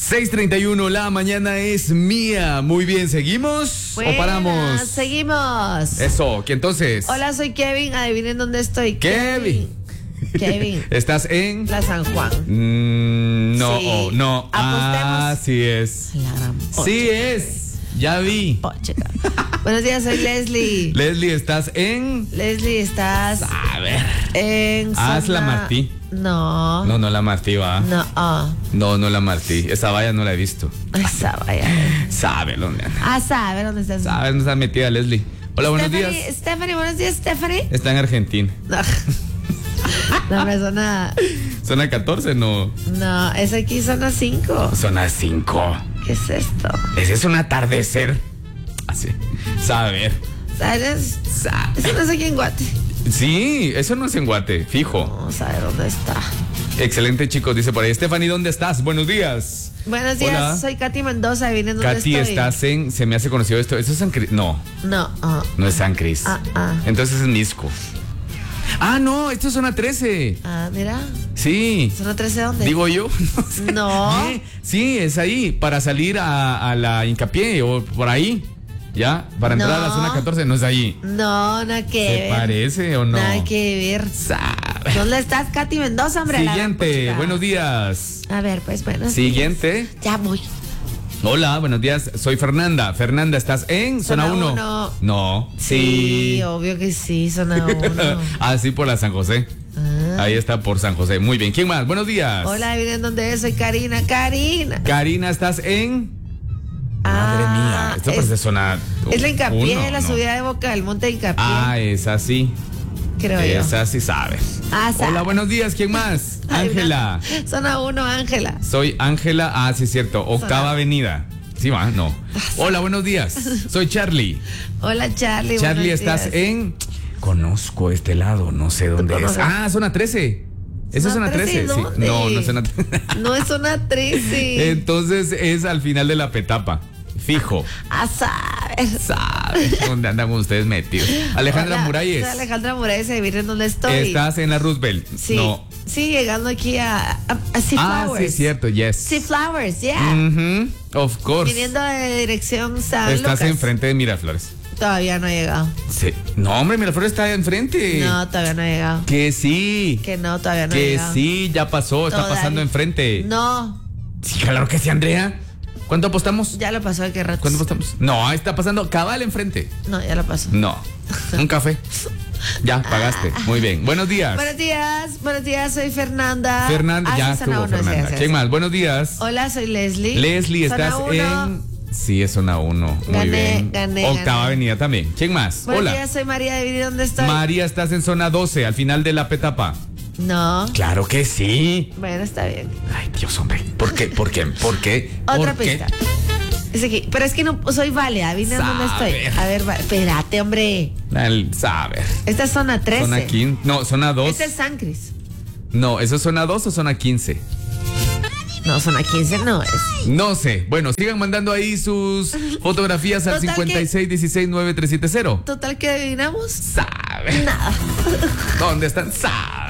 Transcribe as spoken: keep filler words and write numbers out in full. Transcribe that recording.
seis treinta y uno, la mañana es mía. Muy bien, ¿seguimos Buenas, o paramos? Seguimos. Eso, ¿qué entonces? Hola, soy Kevin. Adivinen dónde estoy. Kevin. Kevin. ¿Estás en? La San Juan. Mm, no, Sí. oh, no. Ah, Apostemos. sí es. La gran Sí es. Ya vi. pocheca. Buenos días, soy Leslie. Leslie, ¿estás en? Leslie, estás A ver. en Haz zona- la Martí. No. No, no la Martí, va. No, ah. No, no la Martí. Esa valla no la he visto. Esa vaya. Sabe dónde anda. Ah, sabe dónde estás. Sabe dónde está metida Leslie. Hola, buenos Stephanie, días. Stephanie, buenos días, Stephanie. Está en Argentina. No. No, me zona. Zona catorce, no. No, es aquí zona cinco. Zona cinco. ¿Qué es esto? Ese es un atardecer. Así. Saber. ¿Sabes? Eso no es aquí en Guate. Sí, eso no es en Guate, fijo. Vamos a ver dónde está. Excelente, chicos, dice por ahí. Stephanie, ¿dónde estás? Buenos días. Buenos días, Hola. soy Katy Mendoza. ¿Vienen dónde Katy, estoy? estás en. Se me hace conocido esto. ¿Eso es San Cris? No, No, ah, no es San Cris. Ah, ah. Entonces es Nisco. Ah, no, esto es zona trece. ah, mira. Sí. ¿Zona trece dónde? Digo yo. No. sé. No. Sí, sí, es ahí. Para salir a, a la Hincapié o por ahí. ¿Ya? Para entrar No. a la zona catorce no es allí. No, nada que ¿Se ver. parece o no? Nada que ver. Sabe. ¿Dónde estás, Katy Mendoza, hombre? La gran Siguiente, puchica. buenos días. A ver, pues buenos Siguiente. días. Ya voy. Hola, buenos días. Soy Fernanda. Fernanda, ¿estás en zona Zona uno? uno. No. Sí, Sí. obvio que sí, zona uno. Ah, sí, por la San José. Ah. Ahí está por San José. Muy bien. ¿Quién más? Buenos días. Hola, ¿vienen dónde es? Soy Karina. Karina. Karina, ¿estás en? Madre Ah, mía. Esto es- parece zona. Es la Hincapié, uno, la ¿no? subida de Boca del Monte de Hincapié. Ah, esa sí. creo yo. Esa sí sabes. Ah, sabe. Hola, buenos días. ¿Quién más? Ay, Ángela. una- Zona uno, Ángela. Soy Ángela. Ah, sí, cierto. Octava Zona- Avenida. Sí, va, no. Hola, buenos días. Soy Charlie. Hola, Charlie. Charlie, buenos estás días. en. Conozco este lado, no sé dónde es. conoces? Ah, zona trece. ¿Esa es ¿Zona zona trece? trece? Sí. ¿Dónde? No, no es zona trece. No es zona trece. Entonces es al final de la petapa. Fijo. A saber. ¿Sabe dónde andan ustedes metidos? Alejandra Hola, Muralles. soy Alejandra Muralles, ¿vienen dónde estoy? Estás en la Roosevelt. Sí. No. Sí, llegando aquí a, a, a Sea Ah, Flowers. sí, cierto, yes. Sea Flowers, yeah. Mhm, of course. Viniendo de dirección San Estás Lucas. enfrente de Miraflores. Todavía no ha llegado. Sí. No, hombre, Miraflores está enfrente. No, todavía no ha llegado. Que sí. Que no, todavía no ha Que llegado. sí, ya pasó, está Todavía- pasando enfrente. No, Sí, claro que sí, Andrea. ¿Cuánto apostamos? ya lo pasó de qué rato. ¿Cuánto apostamos? No, está pasando cabal enfrente. No, ya lo pasó. No. Un café. Ya, pagaste. Muy bien. Buenos días. Buenos días, buenos días, soy Fernanda. Fernanda, Ah, ya sí, zona estuvo uno, sí, Fernanda. sí, ¿Quién sí. más? Buenos días. Hola, soy Leslie. Leslie, Zona estás uno. en. Sí, es zona uno. Muy Gané, bien. gané, Octava gané. Avenida también. ¿Quién más? Buenos Hola. días, soy María de Viri, ¿dónde estoy? María, estás en zona doce, al final de la petapa. No. Claro que sí. Bueno, está bien. Ay, Dios, hombre. ¿Por qué? ¿Por qué? ¿Por qué? Otra ¿Por qué? pista. Es aquí. Pero es que no soy válida. ¿Vine dónde estoy? Saber. A ver, va- espérate, hombre. Al saber. Esta es zona trece. Zona quince. No, zona dos. Este es San Cris. No, ¿eso es zona dos o zona quince? No, zona quince no es. No sé. Bueno, sigan mandando ahí sus fotografías al Total que- cincuenta y seis dieciséis nueve tres siete cero. Total que adivinamos. Sabe. Nada. ¿Dónde están? Sabe.